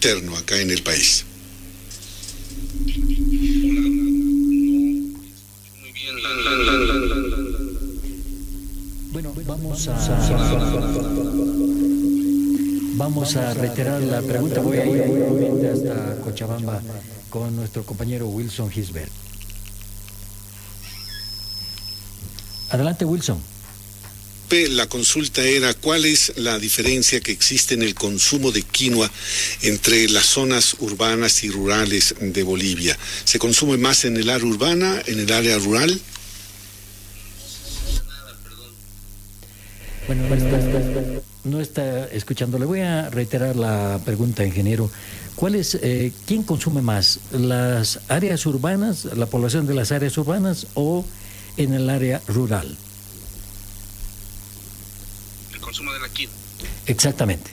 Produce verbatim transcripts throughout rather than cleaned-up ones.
interno acá en el país. Bueno, vamos a vamos a reiterar la pregunta. Voy a ir nuevamente hasta Cochabamba con nuestro compañero Wilson Gisbert. Adelante, Wilson. La consulta era cuál es la diferencia que existe en el consumo de quinoa entre las zonas urbanas y rurales de Bolivia. ¿Se consume más en el área urbana, en el área rural? Bueno, no está, no está escuchando. Le voy a reiterar la pregunta, ingeniero. ¿Cuál es, eh, quién consume más? ¿Las áreas urbanas, la población de las áreas urbanas o en el área rural? El consumo de la quinoa. Exactamente.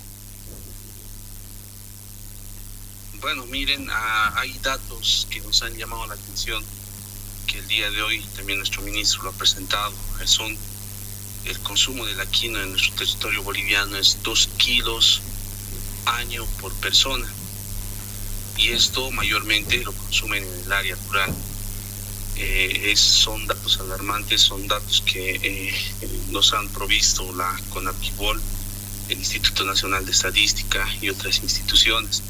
Bueno, miren, ah, hay datos que nos han llamado la atención, que el día de hoy también nuestro ministro lo ha presentado. Son el consumo de la quinoa en nuestro territorio boliviano es dos kilos año por persona, y esto mayormente lo consumen en el área rural. Eh, es, son datos alarmantes, son datos que eh, nos han provisto la CONAPIBOL, el Instituto Nacional de Estadística y otras instituciones.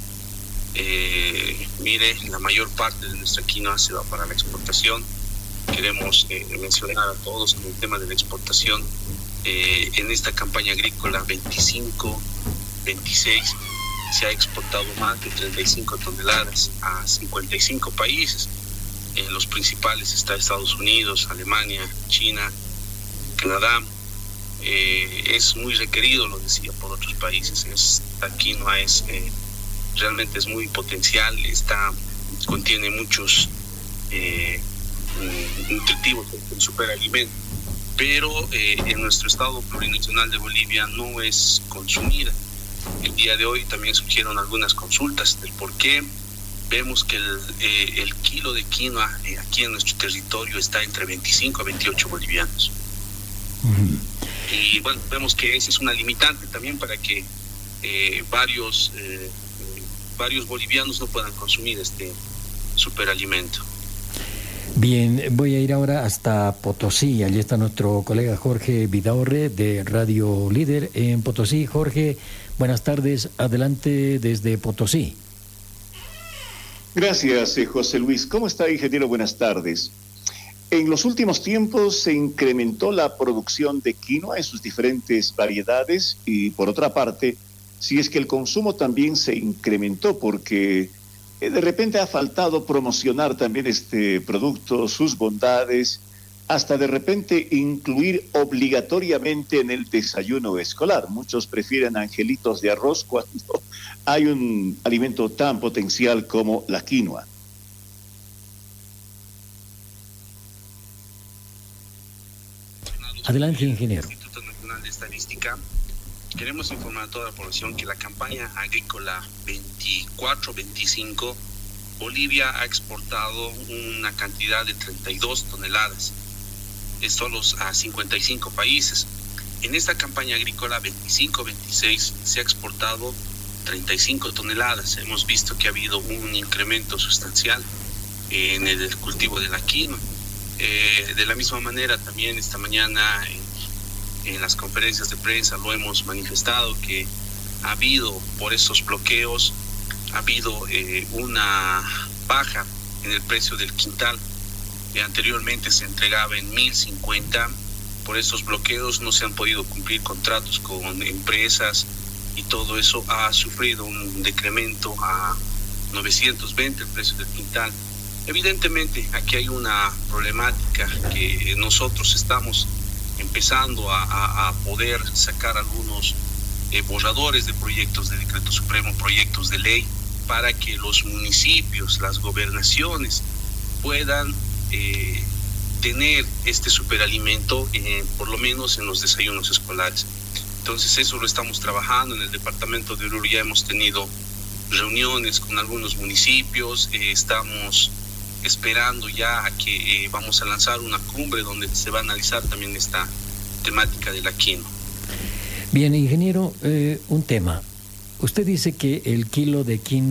Eh, mire, la mayor parte de nuestra quinoa se va para la exportación. Queremos eh, mencionar a todos con el tema de la exportación. Eh, en esta campaña agrícola veinticinco veintiséis se ha exportado más de treinta y cinco toneladas a cincuenta y cinco países. En los principales está Estados Unidos, Alemania, China, Canadá. Eh, es muy requerido, lo decía, por otros países. Esta quinoa es, eh, realmente es muy potencial, está, contiene muchos eh, nutritivos, el superalimento, pero eh, en nuestro estado plurinacional de Bolivia no es consumida. El día de hoy también surgieron algunas consultas del por qué. Vemos que el, eh, el kilo de quinoa eh, aquí en nuestro territorio está entre veinticinco a veintiocho bolivianos. Uh-huh. Y bueno, vemos que esa es una limitante también para que eh, varios, eh, varios bolivianos no puedan consumir este superalimento. Bien, voy a ir ahora hasta Potosí. Allí está nuestro colega Jorge Vidaurre de Radio Líder en Potosí. Jorge, buenas tardes. Adelante desde Potosí. Gracias, eh, José Luis. ¿Cómo está, ingeniero? Buenas tardes. En los últimos tiempos se incrementó la producción de quinoa en sus diferentes variedades y, por otra parte, si es que el consumo también se incrementó porque eh, de repente ha faltado promocionar también este producto, sus bondades, hasta de repente incluir obligatoriamente en el desayuno escolar. Muchos prefieren angelitos de arroz cuando hay un alimento tan potencial como la quinoa. Adelante, ingeniero. Instituto Nacional de Estadística. Queremos informar a toda la población que la campaña agrícola veinticuatro veinticinco, Bolivia ha exportado una cantidad de treinta y dos toneladas. Es solo a cincuenta y cinco países. En esta campaña agrícola veinticinco veintiséis se ha exportado treinta y cinco toneladas. Hemos visto que ha habido un incremento sustancial en el cultivo de la quinoa. Eh, de la misma manera, también esta mañana en, en las conferencias de prensa lo hemos manifestado que ha habido, por esos bloqueos, ha habido eh, una baja en el precio del quintal. Que anteriormente se entregaba en mil cincuenta. Por estos bloqueos no se han podido cumplir contratos con empresas y todo eso ha sufrido un decremento a novecientos veinte el precio del quintal. Evidentemente aquí hay una problemática que nosotros estamos empezando a, a, a poder sacar algunos eh, borradores de proyectos de decreto supremo, proyectos de ley, para que los municipios, las gobernaciones puedan Eh, tener este superalimento eh, por lo menos en los desayunos escolares. Entonces eso lo estamos trabajando en el departamento de Oruro. Ya hemos tenido reuniones con algunos municipios, eh, estamos esperando ya a que eh, vamos a lanzar una cumbre donde se va a analizar también esta temática de la quinoa. Bien, ingeniero, eh, un tema. Usted dice que el kilo de quinoa